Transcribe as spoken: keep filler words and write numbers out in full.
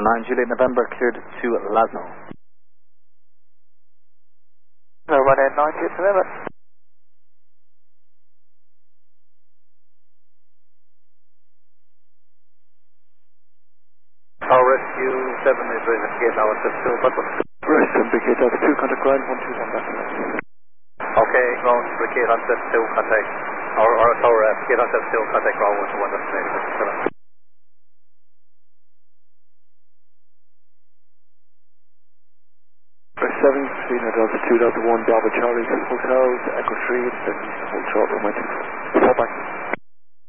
nine Juliet November, cleared to Lasno. No, one eight nine Juliet November. Our rescue seven is ready to get our still button. Rescue Brigade Delta two, contact ground one two one back. Okay, ground Brigade on set two, contact. Our, our, our uh, Brigade on set two, contact ground one two one destination. seven, Casino Delta two, Delta one, Bravo Charlie, Hotels, Echo three, and hold short, runway two. Fall back.